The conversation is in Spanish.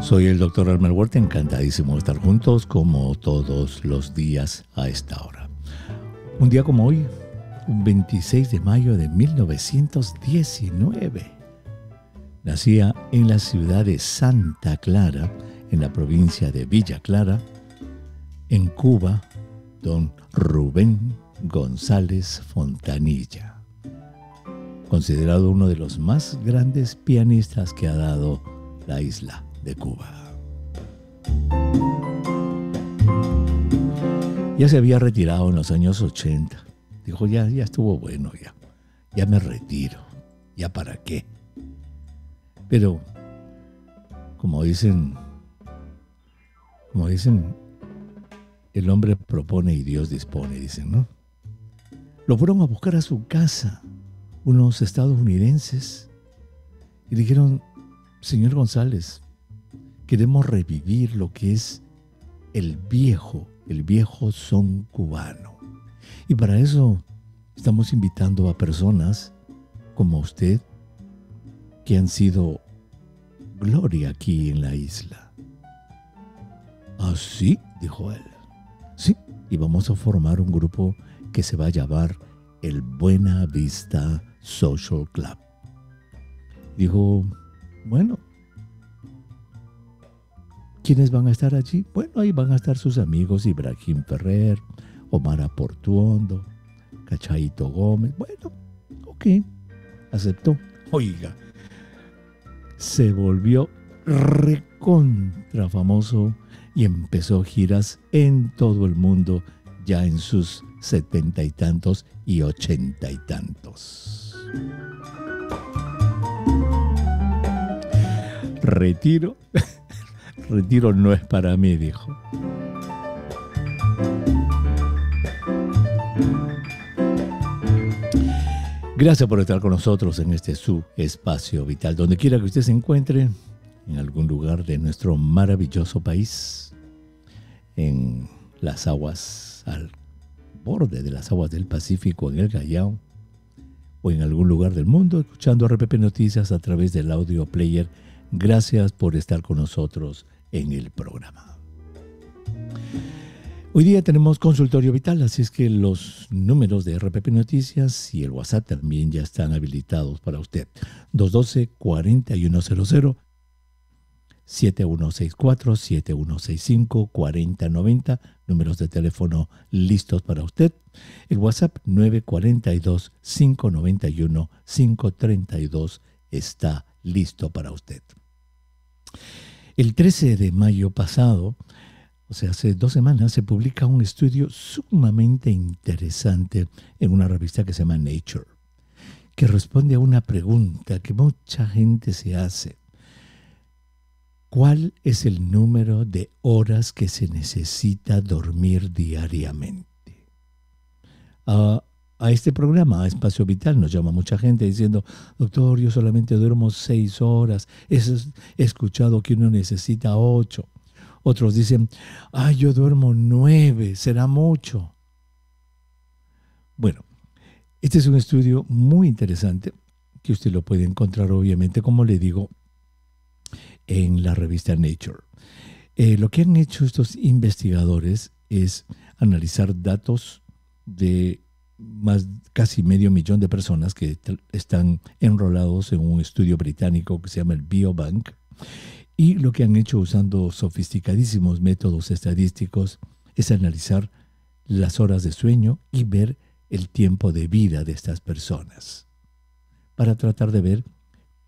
Soy el doctor Elmer Huerta, encantadísimo de estar juntos como todos los días a esta hora. Un día como hoy, un 26 de mayo de 1919, nacía en la ciudad de Santa Clara, en la provincia de Villa Clara, en Cuba, don Rubén González Fontanilla, considerado uno de los más grandes pianistas que ha dado la isla de Cuba. Ya se había retirado en los años 80. Dijo, ya estuvo bueno, ya me retiro. ¿Ya para qué? Pero, como dicen, el hombre propone y Dios dispone, dicen, ¿no? Lo fueron a buscar a su casa unos estadounidenses y dijeron, señor González, queremos revivir lo que es el viejo son cubano. Y para eso estamos invitando a personas como usted que han sido gloria aquí en la isla. ¿Ah, sí? Dijo él. Sí, y vamos a formar un grupo que se va a llamar el Buena Vista Social Club. Dijo, bueno, ¿quiénes van a estar allí? Bueno, ahí van a estar sus amigos Ibrahim Ferrer, Omar Portuondo, Cachaito Gómez. Bueno, ok, aceptó. Oiga, se volvió recontra famoso y empezó giras en todo el mundo, ya en sus 70 y tantos y 80 y tantos. Retiro no es para mí, dijo. Gracias por estar con nosotros en este su espacio vital. Donde quiera que usted se encuentre, en algún lugar de nuestro maravilloso país, en las aguas, al borde de las aguas del Pacífico, en el Callao, o en algún lugar del mundo, escuchando RPP Noticias a través del audio player. Gracias por estar con nosotros en el programa. Hoy día tenemos consultorio vital, así es que los números de RPP Noticias y el WhatsApp también ya están habilitados para usted. 212-4100, 7164-7165-4090, números de teléfono listos para usted. El WhatsApp 942-591-532 está listo para usted. El 13 de mayo pasado, o sea, hace 2 semanas, se publica un estudio sumamente interesante en una revista que se llama Nature, que responde a una pregunta que mucha gente se hace. ¿Cuál es el número de horas que se necesita dormir diariamente? A este programa, a Espacio Vital, nos llama mucha gente diciendo, doctor, yo solamente duermo 6 horas. He escuchado que uno necesita 8. Otros dicen, yo duermo 9, será mucho. Bueno, este es un estudio muy interesante que usted lo puede encontrar, obviamente, como le digo, en la revista Nature. Lo que han hecho estos investigadores es analizar datos de casi 500,000 de personas que están enrolados en un estudio británico que se llama el Biobank, y lo que han hecho usando sofisticadísimos métodos estadísticos es analizar las horas de sueño y ver el tiempo de vida de estas personas para tratar de ver